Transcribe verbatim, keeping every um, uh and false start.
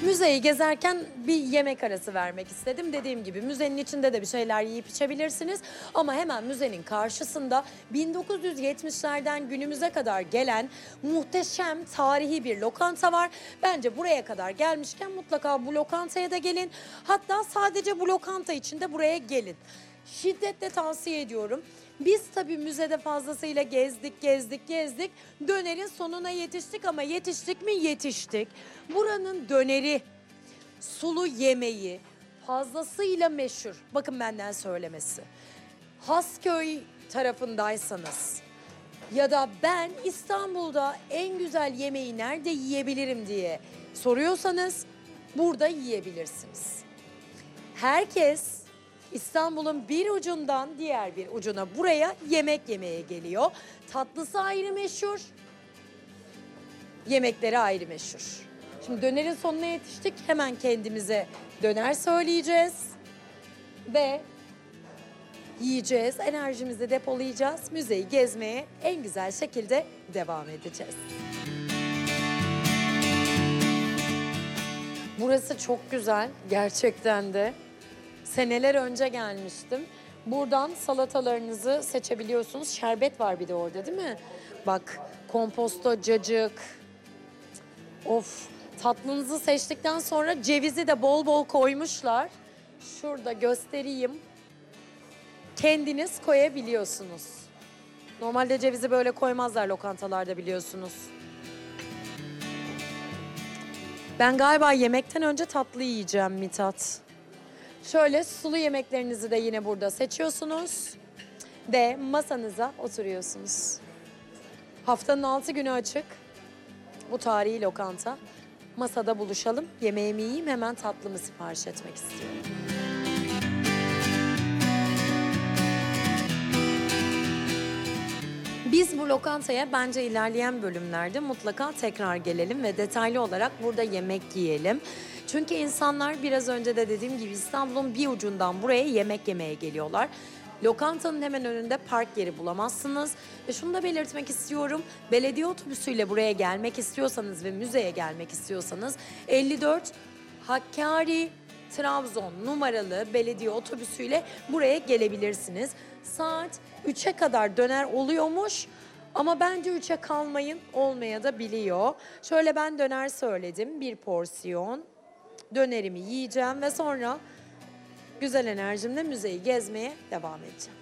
Müzeyi gezerken bir yemek arası vermek istedim. Dediğim gibi müzenin içinde de bir şeyler yiyip içebilirsiniz. Ama hemen müzenin karşısında bin dokuz yüz yetmişlerden günümüze kadar gelen muhteşem tarihi bir lokanta var. Bence buraya kadar gelmişken mutlaka bu lokantaya da gelin. Hatta sadece bu lokanta için de buraya gelin. Şiddetle tavsiye ediyorum. Biz tabii müzede fazlasıyla gezdik, gezdik, gezdik. Dönerin sonuna yetiştik ama yetiştik mi? Yetiştik. Buranın döneri, sulu yemeği fazlasıyla meşhur. Bakın benden söylemesi. Hasköy tarafındaysanız ya da ben İstanbul'da en güzel yemeği nerede yiyebilirim diye soruyorsanız burada yiyebilirsiniz. Herkes İstanbul'un bir ucundan diğer bir ucuna buraya yemek yemeye geliyor. Tatlısı ayrı meşhur, yemekleri ayrı meşhur. Şimdi dönerin sonuna yetiştik. Hemen kendimize döner söyleyeceğiz ve yiyeceğiz, enerjimizi depolayacağız. Müzeyi gezmeye en güzel şekilde devam edeceğiz. Burası çok güzel gerçekten de. Seneler önce gelmiştim. Buradan salatalarınızı seçebiliyorsunuz. Şerbet var bir de orada değil mi? Bak komposto, cacık. Of, tatlınızı seçtikten sonra cevizi de bol bol koymuşlar. Şurada göstereyim. Kendiniz koyabiliyorsunuz. Normalde cevizi böyle koymazlar lokantalarda biliyorsunuz. Ben galiba yemekten önce tatlı yiyeceğim Mithat. Şöyle sulu yemeklerinizi de yine burada seçiyorsunuz ve masanıza oturuyorsunuz. Haftanın altı günü açık. Bu tarihi lokanta. Masada buluşalım. Yemeğimi yiyeyim, hemen tatlımı sipariş etmek istiyorum. Biz bu lokantaya bence ilerleyen bölümlerde mutlaka tekrar gelelim ve detaylı olarak burada yemek yiyelim. Çünkü insanlar biraz önce de dediğim gibi İstanbul'un bir ucundan buraya yemek yemeye geliyorlar. Lokantanın hemen önünde park yeri bulamazsınız. Ve şunu da belirtmek istiyorum. Belediye otobüsüyle buraya gelmek istiyorsanız ve müzeye gelmek istiyorsanız elli dört Hakkari Trabzon numaralı belediye otobüsüyle buraya gelebilirsiniz. Saat üçe kadar döner oluyormuş. Ama bence üçe kalmayın, olmaya da biliyor. Şöyle ben döner söyledim, bir porsiyon. Dönerimi yiyeceğim ve sonra güzel enerjimle müzeyi gezmeye devam edeceğim.